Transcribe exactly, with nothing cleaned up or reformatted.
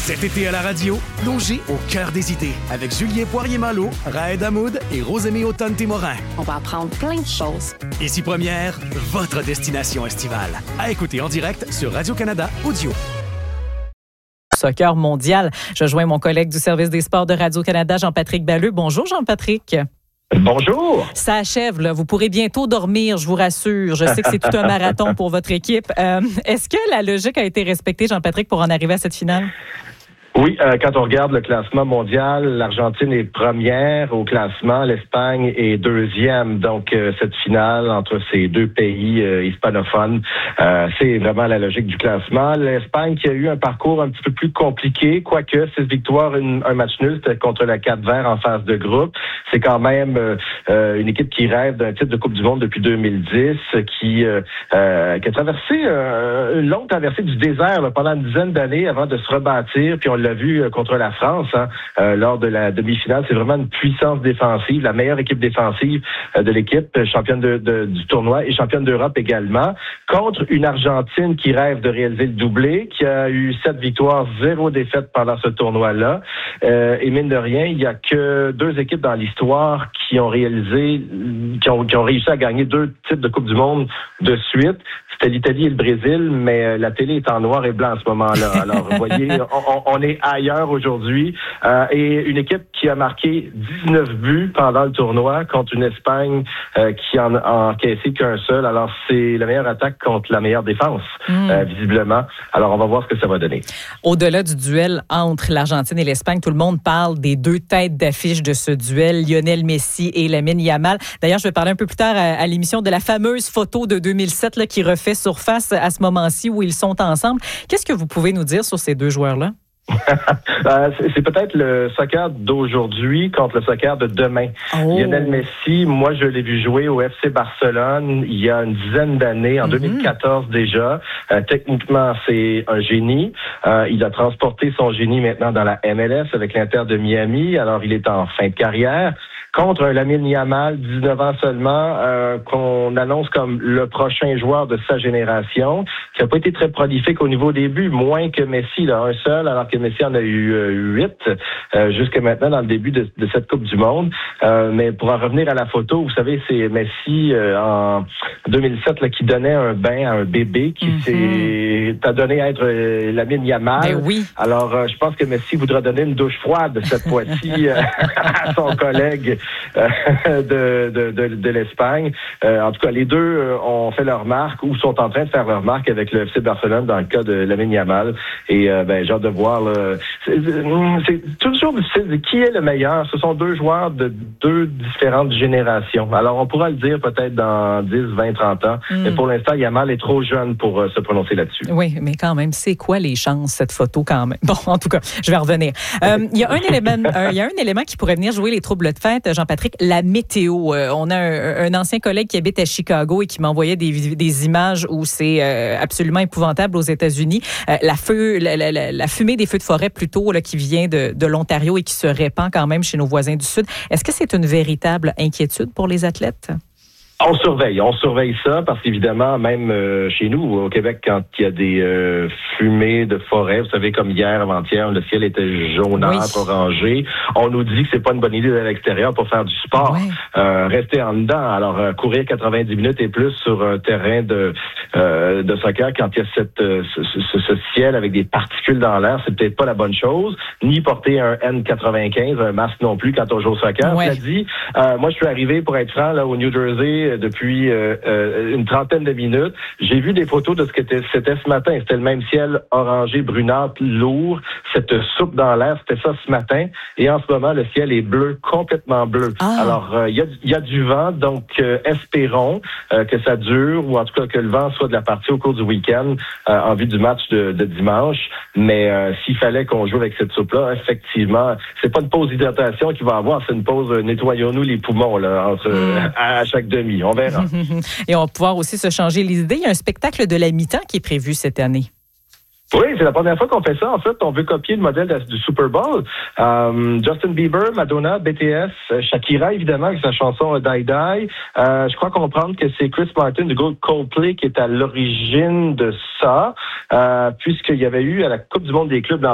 Cet été à la radio, plongez au cœur des idées avec Julien Poirier-Malo, Raed Hamoud et Rosémie Automne-Témorin. On va apprendre plein de choses. Ici Première, votre destination estivale. À écouter en direct sur Radio-Canada Audio. Soccer mondial. Je joins mon collègue du service des sports de Radio-Canada, Jean-Patrick Balleux. Bonjour, Jean-Patrick. Bonjour. Ça achève, là. Vous pourrez bientôt dormir, je vous rassure. Je sais que c'est tout un marathon pour votre équipe. Euh, est-ce que la logique a été respectée, Jean-Patrick, pour en arriver à cette finale? Oui, euh, quand on regarde le classement mondial, l'Argentine est première au classement, l'Espagne est deuxième. Donc, euh, cette finale entre ces deux pays euh, hispanophones, euh, c'est vraiment la logique du classement. L'Espagne qui a eu un parcours un petit peu plus compliqué, quoique six victoires, une, un match nul, c'était contre la Cap-Vert en phase de groupe. C'est quand même euh, une équipe qui rêve d'un titre de Coupe du Monde depuis deux mille dix, qui, euh, euh, qui a traversé euh, une longue traversée du désert là, pendant une dizaine d'années avant de se rebâtir, puis on l'a vu contre la France hein, euh, lors de la demi-finale. C'est vraiment une puissance défensive, la meilleure équipe défensive euh, de l'équipe, championne de, de, du tournoi et championne d'Europe également, contre une Argentine qui rêve de réaliser le doublé, qui a eu sept victoires, zéro défaite pendant ce tournoi-là. Euh, et mine de rien, il n'y a que deux équipes dans l'histoire qui ont réalisé, qui ont, qui ont réussi à gagner deux titres de Coupe du Monde de suite. C'était l'Italie et le Brésil, mais la télé est en noir et blanc à ce moment-là. Alors, vous voyez, on, on est ailleurs aujourd'hui. Euh, et une équipe qui a marqué dix-neuf buts pendant le tournoi contre une Espagne euh, qui en a encaissé qu'un seul. Alors, c'est la meilleure attaque contre la meilleure défense, mmh. euh, visiblement. Alors, on va voir ce que ça va donner. Au-delà du duel entre l'Argentine et l'Espagne, tout le monde parle des deux têtes d'affiche de ce duel, Lionel Messi et Lamine Yamal. D'ailleurs, je vais parler un peu plus tard à, à l'émission de la fameuse photo de deux mille sept là, qui refait fait surface à ce moment-ci où ils sont ensemble. Qu'est-ce que vous pouvez nous dire sur ces deux joueurs-là? euh, c'est, c'est peut-être le soccer d'aujourd'hui contre le soccer de demain. Oh. Lionel Messi, moi je l'ai vu jouer au F C Barcelone il y a une dizaine d'années, en mm-hmm. deux mille quatorze déjà. Euh, techniquement, c'est un génie. Euh, il a transporté son génie maintenant dans la M L S avec l'Inter de Miami. Alors il est en fin de carrière. Contre un Lamine Yamal, dix-neuf ans seulement, euh, qu'on annonce comme le prochain joueur de sa génération, qui n'a pas été très prolifique au niveau des buts, moins que Messi, là, un seul, alors que Messi en a eu euh, huit euh, jusqu'à maintenant dans le début de, de cette Coupe du Monde. Euh, mais pour en revenir à la photo, vous savez, c'est Messi euh, en deux mille sept là, qui donnait un bain à un bébé qui mm-hmm. s'est donné à être euh, Lamine Yamal. Ben oui. Alors, euh, je pense que Messi voudra donner une douche froide cette fois-ci euh, à son collègue de, de, de, de l'Espagne. Euh, en tout cas, les deux euh, ont fait leur marque ou sont en train de faire leur marque avec le F C Barcelone dans le cas de Lamine Yamal. Et euh, ben, j'ai hâte de voir. Là, c'est, c'est toujours difficile de qui est le meilleur. Ce sont deux joueurs de deux différentes générations. Alors, on pourra le dire peut-être dans dix, vingt, trente ans. Mm. Mais pour l'instant, Yamal est trop jeune pour euh, se prononcer là-dessus. Oui, mais quand même, c'est quoi les chances, cette photo quand même? Bon, en tout cas, je vais revenir. Euh, il y a un élément, euh, il y a un élément qui pourrait venir jouer les troubles de fête, Jean-Patrick, la météo. Euh, on a un, un ancien collègue qui habite à Chicago et qui m'envoyait des, des images où c'est euh, absolument épouvantable aux États-Unis. Euh, la, feu, la, la, la fumée des feux de forêt plutôt là, qui vient de, de l'Ontario et qui se répand quand même chez nos voisins du Sud. Est-ce que c'est une véritable inquiétude pour les athlètes? On surveille, on surveille ça parce qu'évidemment, même euh, chez nous, au Québec, quand il y a des euh, fumées de forêt, vous savez, comme hier, avant-hier, le ciel était jaunâtre, oui. orangé, on nous dit que c'est pas une bonne idée d'aller à l'extérieur pour faire du sport. Oui. Euh, rester en dedans. Alors, euh, courir quatre-vingt-dix minutes et plus sur un terrain de euh, de soccer quand il y a cette, euh, ce, ce, ce ciel avec des particules dans l'air, c'est peut-être pas la bonne chose. Ni porter un N quatre-vingt-quinze, un masque non plus quand on joue au soccer. Oui. Cela dit, euh, moi, je suis arrivé, pour être franc, là, au New Jersey, depuis euh, euh, une trentaine de minutes. J'ai vu des photos de ce que c'était ce matin. C'était le même ciel orangé, brunâtre, lourd. Cette soupe dans l'air, c'était ça ce matin. Et en ce moment, le ciel est bleu, complètement bleu. Ah. Alors, il euh, y, y a du vent, donc euh, espérons euh, que ça dure, ou en tout cas que le vent soit de la partie au cours du week-end euh, en vue du match de, de dimanche. Mais euh, s'il fallait qu'on joue avec cette soupe-là, effectivement, c'est pas une pause d'hydratation qu'il va avoir, c'est une pause euh, nettoyons-nous les poumons là, entre, euh, à, à chaque demi. On verra. Et on va pouvoir aussi se changer les idées. Il y a un spectacle de la mi-temps qui est prévu cette année. Oui, c'est la première fois qu'on fait ça. En fait, on veut copier le modèle de, du Super Bowl. Um, Justin Bieber, Madonna, B T S, Shakira, évidemment, avec sa chanson Die Die. Euh, je crois comprendre que c'est Chris Martin du groupe Coldplay qui est à l'origine de ça, euh, puisqu'il y avait eu à la Coupe du monde des clubs dans